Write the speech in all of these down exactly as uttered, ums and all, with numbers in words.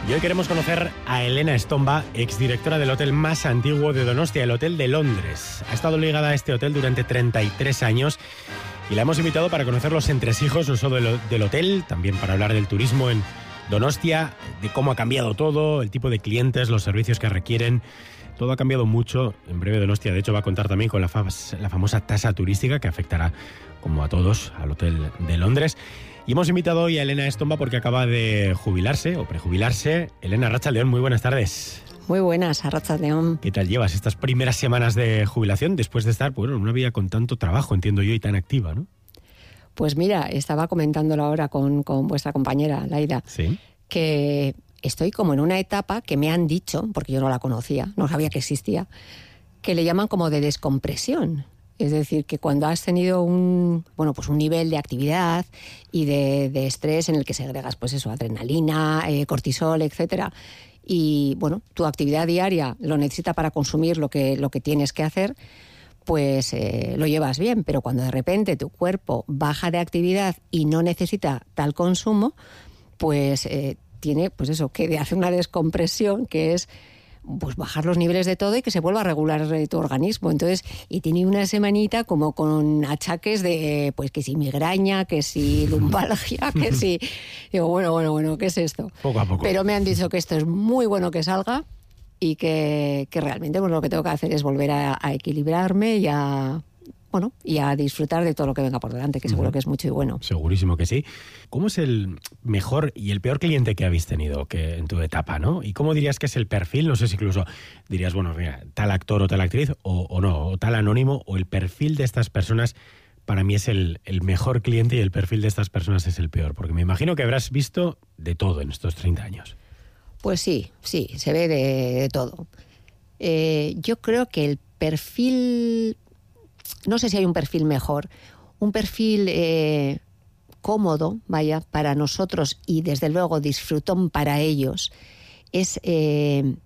Y hoy queremos conocer a Elena Estomba, exdirectora del hotel más antiguo de Donostia, el Hotel de Londres. Ha estado ligada a este hotel durante treinta y tres años y la hemos invitado para conocer los entresijos, no solo del, del hotel, también para hablar del turismo en Donostia, de cómo ha cambiado todo, el tipo de clientes, los servicios que requieren. Todo ha cambiado mucho. En breve Donostia, de hecho, va a contar también con la, fam- la famosa tasa turística que afectará, como a todos, al Hotel de Londres. Y hemos invitado hoy a Elena Estomba porque acaba de jubilarse o prejubilarse. Elena Arratsaldeon, muy buenas tardes. Muy buenas, Arratsaldeon. ¿Qué tal llevas estas primeras semanas de jubilación después de estar, bueno, en una vida con tanto trabajo, entiendo yo, y tan activa, ¿no? Pues mira, estaba comentándolo ahora con, con vuestra compañera, Laida, Sí. que estoy como en una etapa que me han dicho, porque yo no la conocía, no sabía que existía, que le llaman como de descompresión. Es decir, que cuando has tenido un, bueno, pues un nivel de actividad y de, de estrés en el que segregas, pues eso, adrenalina, eh, cortisol, etcétera, y bueno, tu actividad diaria lo necesita para consumir lo que, lo que tienes que hacer, pues eh, lo llevas bien, pero cuando de repente tu cuerpo baja de actividad y no necesita tal consumo, pues eh, tiene, pues eso, que hace una descompresión que es pues bajar los niveles de todo y que se vuelva a regular tu organismo. Entonces, y tiene una semanita como con achaques de, pues que si migraña, que si lumbalgia, que si... Digo, bueno, bueno, bueno, ¿qué es esto? Poco a poco. Pero me han dicho que esto es muy bueno que salga y que, que realmente bueno, lo que tengo que hacer es volver a, a equilibrarme y a... Bueno, y a disfrutar de todo lo que venga por delante, que seguro que es mucho y bueno. Segurísimo que sí. ¿Cómo es el mejor y el peor cliente que habéis tenido que en tu etapa, ¿no? ¿Y cómo dirías que es el perfil? No sé si incluso dirías, bueno, mira, tal actor o tal actriz, o, o no, o tal anónimo, o el perfil de estas personas para mí es el, el mejor cliente y el perfil de estas personas es el peor. Porque me imagino que habrás visto de todo en estos treinta años. Pues sí, sí, se ve de, de todo. Eh, yo creo que el perfil... No sé si hay un perfil mejor, un perfil eh, cómodo, vaya, para nosotros y desde luego disfrutón para ellos, es eh,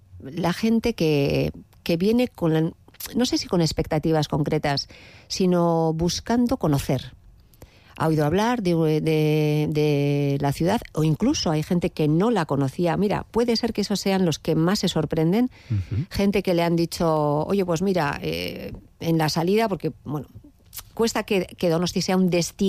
la gente que, que viene con, la, no sé si con expectativas concretas, sino buscando conocer. Ha oído hablar de, de, de la ciudad o incluso hay gente que no la conocía. Mira, puede ser que esos sean los que más se sorprenden. Uh-huh. Gente que le han dicho, oye, pues mira, eh, en la salida, porque, bueno, cuesta que, que Donosti sea un destino